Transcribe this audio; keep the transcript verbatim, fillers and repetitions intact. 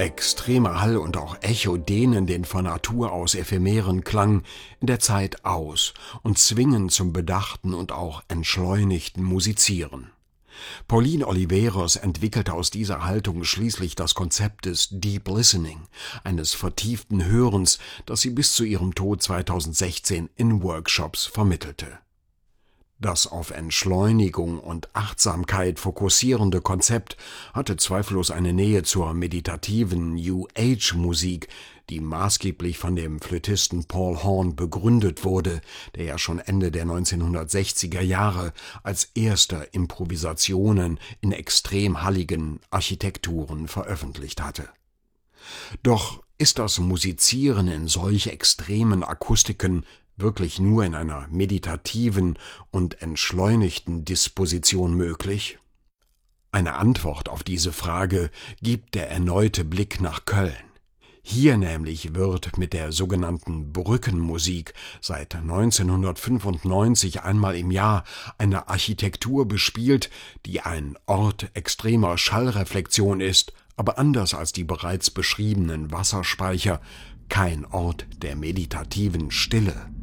Extremer Hall und auch Echo dehnen den von Natur aus ephemeren Klang in der Zeit aus und zwingen zum bedachten und auch entschleunigten Musizieren. Pauline Oliveros entwickelte aus dieser Haltung schließlich das Konzept des Deep Listening, eines vertieften Hörens, das sie bis zu ihrem Tod zweitausendsechzehn in Workshops vermittelte. Das auf Entschleunigung und Achtsamkeit fokussierende Konzept hatte zweifellos eine Nähe zur meditativen New-Age-Musik, die maßgeblich von dem Flötisten Paul Horn begründet wurde, der ja schon Ende der neunzehnhundertsechziger Jahre als erster Improvisationen in extrem halligen Architekturen veröffentlicht hatte. Doch ist das Musizieren in solch extremen Akustiken wirklich nur in einer meditativen und entschleunigten Disposition möglich? Eine Antwort auf diese Frage gibt der erneute Blick nach Köln. Hier nämlich wird mit der sogenannten Brückenmusik seit neunzehnhundertfünfundneunzig einmal im Jahr eine Architektur bespielt, die ein Ort extremer Schallreflexion ist, aber anders als die bereits beschriebenen Wasserspeicher kein Ort der meditativen Stille.